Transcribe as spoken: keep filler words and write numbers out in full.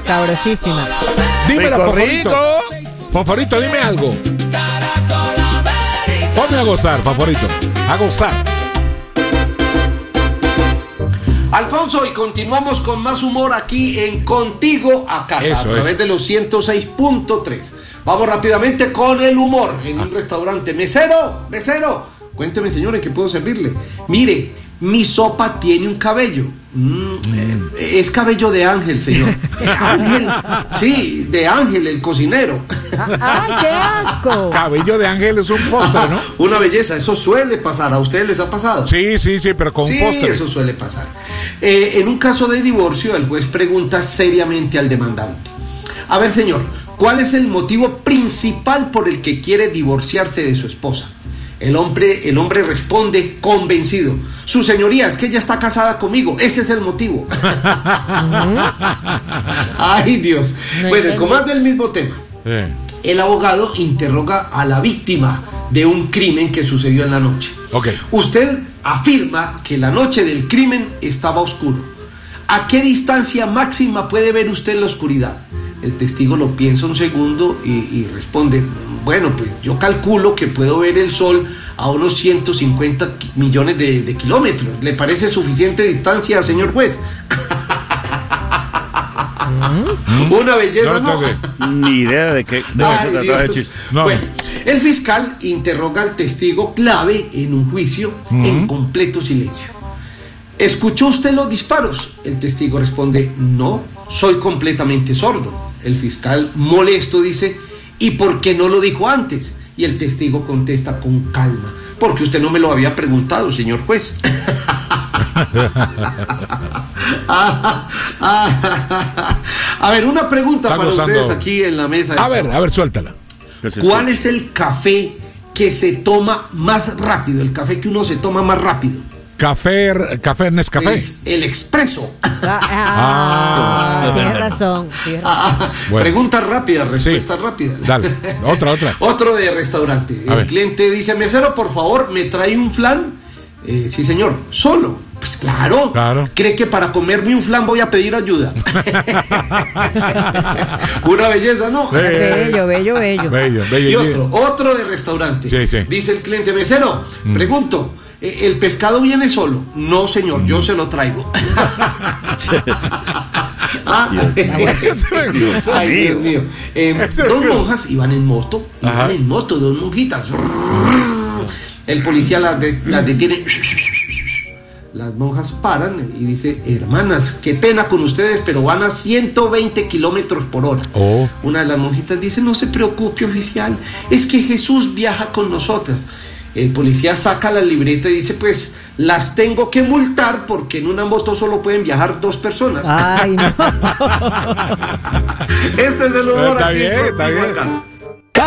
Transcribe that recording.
Sabrosísima. Dímelo, Rico, Favorito. rico. Favorito, dime algo. Ponme a gozar, Favorito. A gozar. Alfonso, y continuamos con más humor aquí en Contigo a Casa, Eso a través es. de los ciento seis punto tres. Vamos rápidamente con el humor en un restaurante. Mesero, mesero, cuénteme, señor, ¿en qué puedo servirle? Mire, mi sopa tiene un cabello. Mm, eh, es cabello de Ángel, señor. ¿De Ángel? Sí, de Ángel, el cocinero. ¡Ay, qué asco! Cabello de ángel es un postre, ¿no? Una belleza, eso suele pasar. ¿A ustedes les ha pasado? Sí, sí, sí, pero con Sí, un postre. eso suele pasar. Eh, en un caso de divorcio, el juez pregunta seriamente al demandante: a ver, señor, ¿cuál es el motivo principal por el que quiere divorciarse de su esposa? El hombre, el hombre responde convencido: su señoría, es que ella está casada conmigo, ese es el motivo. Ay, Dios. No Bueno, entendí. con más del mismo tema. Eh. El abogado interroga a la víctima de un crimen que sucedió en la noche. Ok. Usted afirma que la noche del crimen estaba oscuro. ¿A qué distancia máxima puede ver usted la oscuridad? El testigo lo piensa un segundo y, y responde: bueno, pues yo calculo que puedo ver el sol a unos ciento cincuenta millones de, de kilómetros. ¿Le parece suficiente distancia, señor juez? Una belleza, No, ¿no? no, Ni idea de qué de qué Ay, se trataba Dios. ese chiste. No. Bueno, el fiscal interroga al testigo clave en un juicio en completo silencio. ¿Escuchó usted los disparos? El testigo responde: no, soy completamente sordo. El fiscal, molesto, dice: ¿y por qué no lo dijo antes? Y el testigo contesta con calma: porque usted no me lo había preguntado, señor juez. A ver, una pregunta Está para gozando. ustedes aquí en la mesa. A ver, a ver, suéltala. ¿Qué es esto? ¿Cuál es el café que se toma más rápido? El café que uno se toma más rápido. Café, café Nescafé. Es el expreso. Ah, ah, tienes razón. tienes razón. Ah, Bueno. Preguntas rápidas, respuestas Sí. rápidas. Dale, otra, otra. Otro de restaurante. A El ver. cliente dice: mesero, por favor, ¿me trae un flan? Eh, sí, señor. ¿Solo? Pues claro. Claro. ¿Cree que para comerme un flan voy a pedir ayuda? Una belleza, ¿no? Eh, Bello, bello, bello. Bello, bello. Y otro, otro de restaurante. Sí, sí. Dice el cliente: mesero, pregunto, ¿eh, ¿el pescado viene solo? No, señor, yo se lo traigo. Ah, ay, Dios mío. Eh, dos monjas iban en moto, iban Ajá. en moto, dos monjitas. El policía las, de- las detiene. Las monjas paran y dice: hermanas, qué pena con ustedes, pero van a ciento veinte kilómetros por hora. Oh. Una de las monjitas dice: no se preocupe, oficial, es que Jesús viaja con nosotras. El policía saca la libreta y dice: pues las tengo que multar porque en una moto solo pueden viajar dos personas. Ay, no. Este es el humor Está aquí bien, en está Contigo a bien. Casa.